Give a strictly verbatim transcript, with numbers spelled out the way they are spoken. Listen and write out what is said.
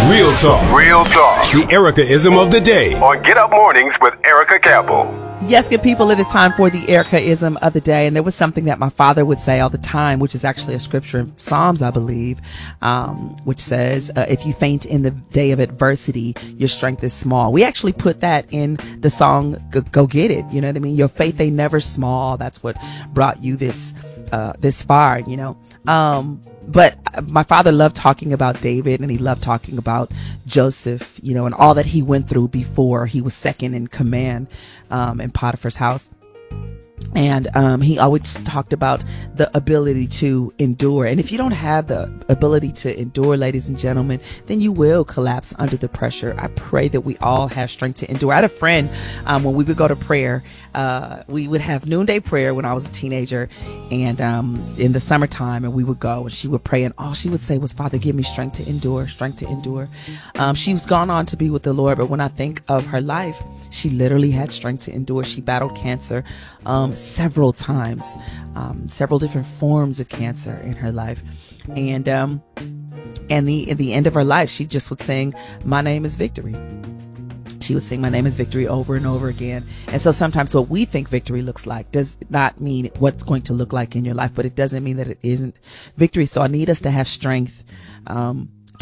Real talk. Real talk. The Erica-ism of the day. On Get Up Mornings with Erica Campbell. Yes, good people, it is time for the Erica-ism of the day. And there was something that my father would say all the time, which is actually a scripture in Psalms, I believe, um, which says, uh, if you faint in the day of adversity, your strength is small. We actually put that in the song, Go, Go Get It. You know what I mean? Your faith ain't never small. That's what brought you this, uh, this far, you know. Um, But my father loved talking about David, and he loved talking about Joseph, you know, and all that he went through before he was second in command um, in Potiphar's house. And um, he always talked about the ability to endure. And if you don't have the ability to endure, ladies and gentlemen, then you will collapse under the pressure. I pray that we all have strength to endure. I had a friend, um, when we would go to prayer, uh, we would have noonday prayer when I was a teenager and um, in the summertime, and we would go and she would pray, and all she would say was, Father, give me strength to endure, strength to endure. Um, she's gone on to be with the Lord, but when I think of her life, she literally had strength to endure. She battled cancer um, several times, um, several different forms of cancer in her life. And um, and the at the end of her life, she just would sing, my name is Victory. She would sing, my name is Victory, over and over again. And so sometimes what we think victory looks like does not mean what's going to look like in your life, but it doesn't mean that it isn't victory. So I need us to have strength um,